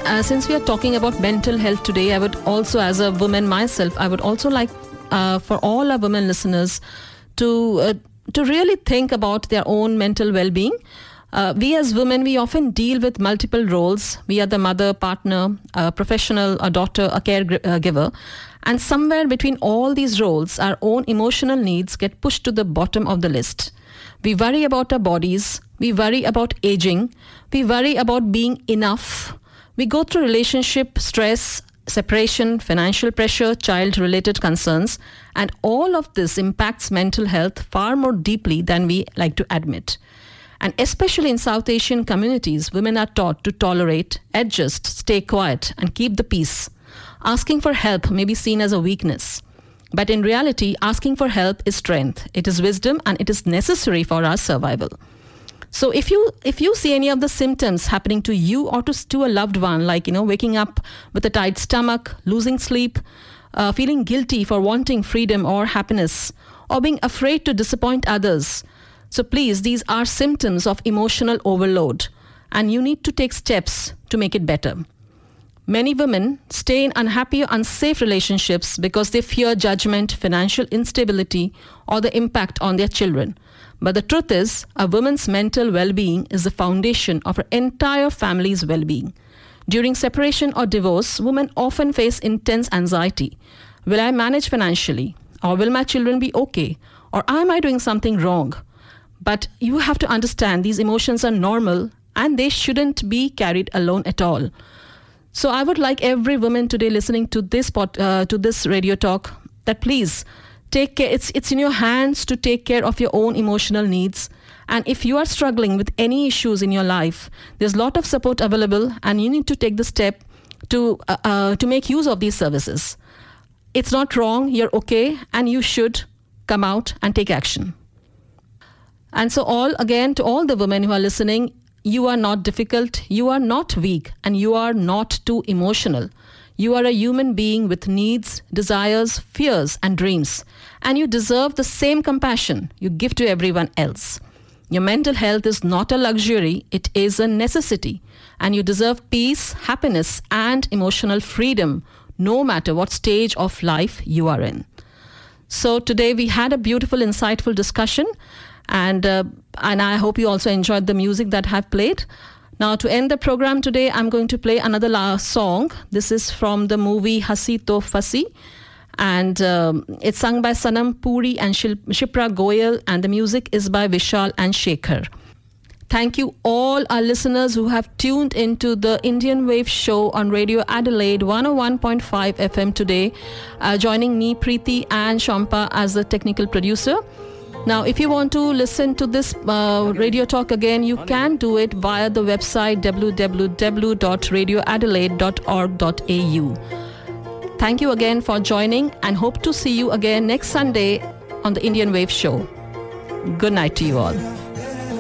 since we are talking about mental health today, I would also, as a woman myself, I would also like for all our women listeners to really think about their own mental well-being. We as women, we often deal with multiple roles. We are the mother, partner, a professional, a daughter, a caregiver. And somewhere between all these roles, our own emotional needs get pushed to the bottom of the list. We worry about our bodies. We worry about aging. We worry about being enough. We go through relationship stress, separation, financial pressure, child-related concerns. And all of this impacts mental health far more deeply than we like to admit. And especially in South Asian communities, women are taught to tolerate, adjust, stay quiet, and keep the peace. Asking for help may be seen as a weakness. But in reality, asking for help is strength. It is wisdom, and it is necessary for our survival. So if you see any of the symptoms happening to you or to a loved one, like, waking up with a tight stomach, losing sleep, feeling guilty for wanting freedom or happiness, or being afraid to disappoint others, so please, these are symptoms of emotional overload, and you need to take steps to make it better. Many women stay in unhappy or unsafe relationships because they fear judgment, financial instability, or the impact on their children. But the truth is, a woman's mental well-being is the foundation of her entire family's well-being. During separation or divorce, women often face intense anxiety. Will I manage financially? Or will my children be okay? Or am I doing something wrong? But you have to understand these emotions are normal and they shouldn't be carried alone at all. So I would like every woman today listening to this radio talk that please take care. It's in your hands to take care of your own emotional needs. And if you are struggling with any issues in your life, there's a lot of support available, and you need to take the step to make use of these services. It's not wrong. You're okay, and you should come out and take action. And so to all the women who are listening, you are not difficult, you are not weak, and you are not too emotional. You are a human being with needs, desires, fears, and dreams. And you deserve the same compassion you give to everyone else. Your mental health is not a luxury, it is a necessity. And you deserve peace, happiness, and emotional freedom, no matter what stage of life you are in. So today we had a beautiful, insightful discussion. And I hope you also enjoyed the music that I've played. Now, to end the program today, I'm going to play another last song. This is from the movie Hasi To Fasi. And it's sung by Sanam Puri and Shipra Goyal. And the music is by Vishal and Shekhar. Thank you all our listeners who have tuned into the Indian Wave show on Radio Adelaide 101.5 FM today. Joining me, Preeti and Shampa as the technical producer. Now, if you want to listen to this radio talk again, you can do it via the website www.radioadelaide.org.au. Thank you again for joining, and hope to see you again next Sunday on the Indian Wave show. Good night to you all.